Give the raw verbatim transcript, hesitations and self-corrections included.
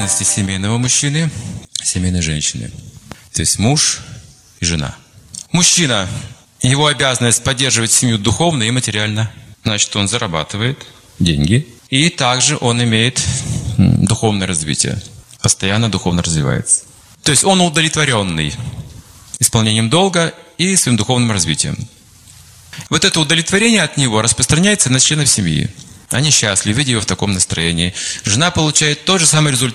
обязанности семейного мужчины, семейной женщины. То есть муж и жена. Мужчина, его обязанность поддерживать семью духовно и материально. Значит, он зарабатывает деньги. И также он имеет духовное развитие. Постоянно духовно развивается. То есть он удовлетворенный исполнением долга и своим духовным развитием. Вот это удовлетворение от него распространяется на членов семьи. Они счастливы, видя его в таком настроении. Жена получает тот же самый результат.